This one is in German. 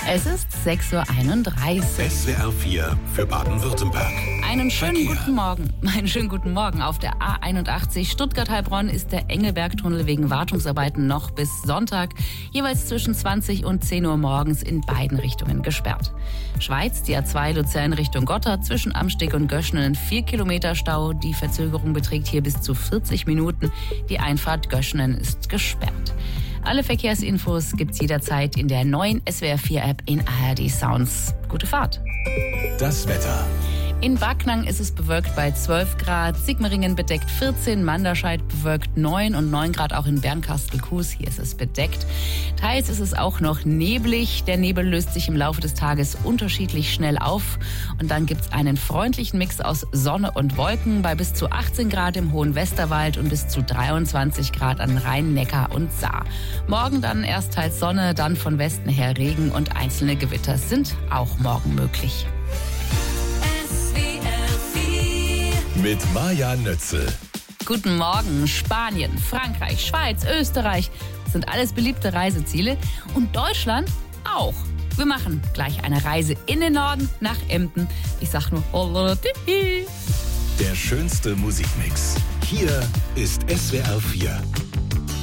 Es ist 6:31 Uhr. SWR 4 für Baden-Württemberg. Einen schönen guten Morgen. Einen schönen guten Morgen. Auf der A81 Stuttgart-Heilbronn ist der Engelbergtunnel wegen Wartungsarbeiten noch bis Sonntag jeweils zwischen 20 und 10 Uhr morgens in beiden Richtungen gesperrt. Schweiz, die A2 Luzern Richtung Gotthard zwischen Amsteg und Göschenen 4 Kilometer Stau. Die Verzögerung beträgt hier bis zu 40 Minuten. Die Einfahrt Göschenen ist gesperrt. Alle Verkehrsinfos gibt's jederzeit in der neuen SWR 4 App in ARD Sounds. Gute Fahrt. Das Wetter. In Backnang ist es bewölkt bei 12 Grad, Sigmaringen bedeckt 14, Manderscheid bewölkt 9 und 9 Grad auch in Bernkastel-Kues. Hier ist es bedeckt. Teils ist es auch noch neblig. Der Nebel löst sich im Laufe des Tages unterschiedlich schnell auf. Und dann gibt's einen freundlichen Mix aus Sonne und Wolken bei bis zu 18 Grad im Hohen Westerwald und bis zu 23 Grad an Rhein, Neckar und Saar. Morgen dann erst teils Sonne, dann von Westen her Regen und einzelne Gewitter sind auch morgen möglich. Mit Maja Nötzel. Guten Morgen. Spanien, Frankreich, Schweiz, Österreich sind alles beliebte Reiseziele und Deutschland auch. Wir machen gleich eine Reise in den Norden nach Emden. Ich sag nur Der schönste Musikmix. Hier ist SWR 4.